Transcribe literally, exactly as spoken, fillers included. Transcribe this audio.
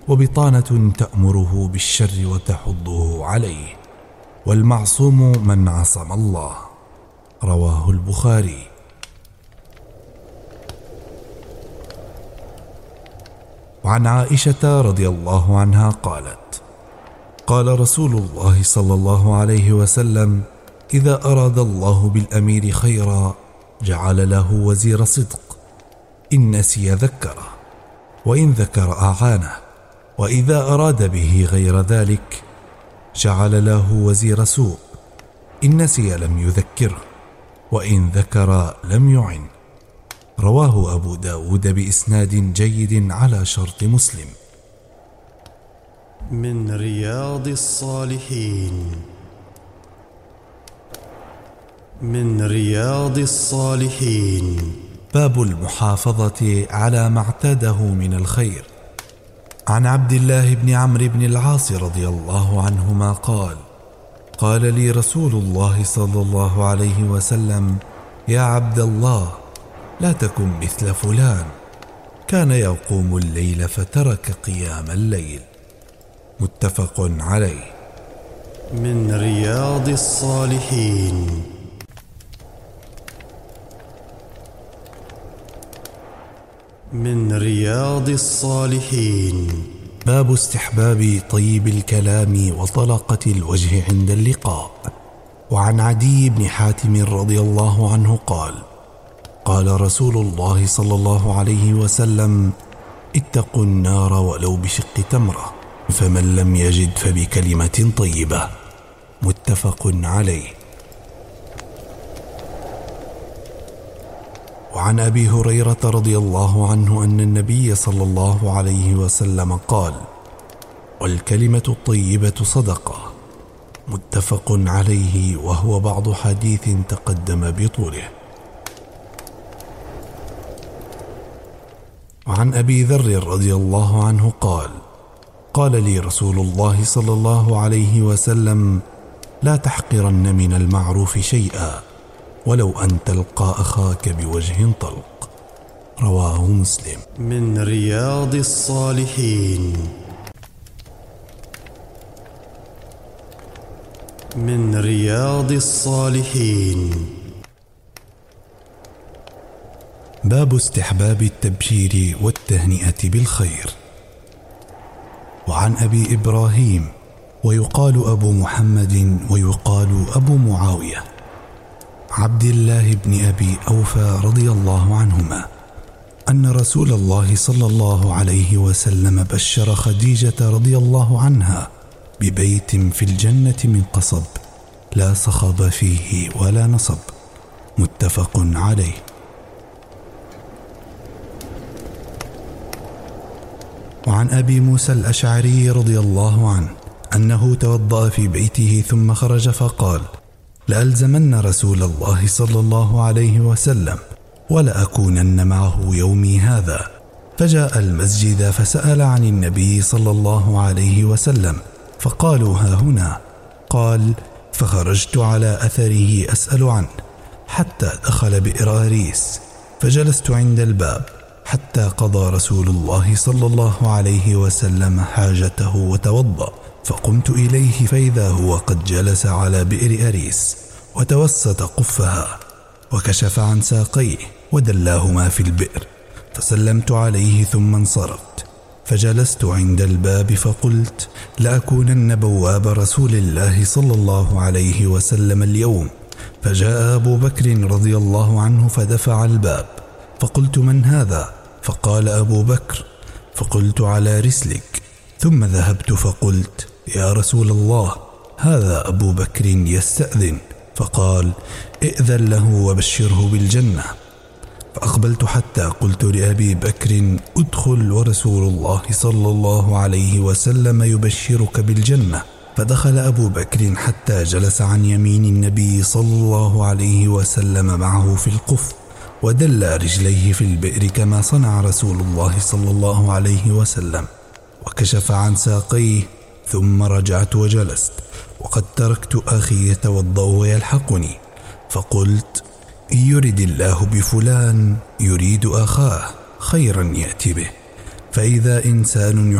وبطانة تأمره بالشر وتحضه عليه، والمعصوم من عصم الله. رواه البخاري. وعن عائشة رضي الله عنها قالت: قال رسول الله صلى الله عليه وسلم: إذا أراد الله بالأمير خيرا جعل له وزير صدق، إن نسي ذكره، وإن ذكر أعانه، وإذا أراد به غير ذلك جعل له وزير سوء، إن نسي لم يذكره، وإن ذكر لم يعن. رواه أبو داود بإسناد جيد على شرط مسلم. من رياض الصالحين. من رياض الصالحين. باب المحافظة على ما اعتاده من الخير. عن عبد الله بن عمرو بن العاص رضي الله عنهما قال: قال لي رسول الله صلى الله عليه وسلم: يا عبد الله، لا تكن مثل فلان، كان يقوم الليل فترك قيام الليل. متفق عليه. من رياض الصالحين. من رياض الصالحين. باب استحباب طيب الكلام وطلقة الوجه عند اللقاء. وعن عدي بن حاتم رضي الله عنه قال: قال رسول الله صلى الله عليه وسلم: اتقوا النار ولو بشق تمرة، فمن لم يجد فبكلمة طيبة. متفق عليه. وعن أبي هريرة رضي الله عنه أن النبي صلى الله عليه وسلم قال: والكلمة الطيبة صدقة. متفق عليه، وهو بعض حديث تقدم بطوله. وعن أبي ذر رضي الله عنه قال: قال لي رسول الله صلى الله عليه وسلم: لا تحقرن من المعروف شيئا ولو أن تلقى أخاك بوجه طلق. رواه مسلم. من رياض الصالحين. من رياض الصالحين. باب استحباب التبشير والتهنئة بالخير. وعن أبي إبراهيم، ويقال أبو محمد ويقال أبو معاوية، عبد الله بن أبي أوفى رضي الله عنهما، أن رسول الله صلى الله عليه وسلم بشر خديجة رضي الله عنها ببيت في الجنة من قصب، لا صخب فيه ولا نصب. متفق عليه. وعن أبي موسى الأشعري رضي الله عنه أنه توضأ في بيته ثم خرج فقال: لألزمن رسول الله صلى الله عليه وسلم ولأكونن معه يومي هذا. فجاء المسجد فسأل عن النبي صلى الله عليه وسلم فقالوا: ها هنا. قال: فخرجت على أثره أسأل عنه حتى دخل بئر أريس، فجلست عند الباب حتى قضى رسول الله صلى الله عليه وسلم حاجته وتوضأ، فقمت إليه فإذا هو قد جلس على بئر أريس وتوسط قفها وكشف عن ساقيه ودلاهما في البئر، فسلمت عليه ثم انصرفت، فجلست عند الباب فقلت: لأكونن بواب رسول الله صلى الله عليه وسلم اليوم. فجاء أبو بكر رضي الله عنه فدفع الباب، فقلت: من هذا؟ فقال: أبو بكر. فقلت: على رسلك. ثم ذهبت فقلت: يا رسول الله، هذا أبو بكر يستأذن. فقال: ائذن له وبشره بالجنة. فأقبلت حتى قلت لأبي بكر: ادخل ورسول الله صلى الله عليه وسلم يبشرك بالجنة. فدخل أبو بكر حتى جلس عن يمين النبي صلى الله عليه وسلم معه في القف، ودل رجليه في البئر كما صنع رسول الله صلى الله عليه وسلم، وكشف عن ساقيه. ثم رجعت وجلست، وقد تركت أخي يتوضأ ويلحقني، فقلت: إن يرد الله بفلان يريد أخاه خيرا يأتي به. فإذا إنسان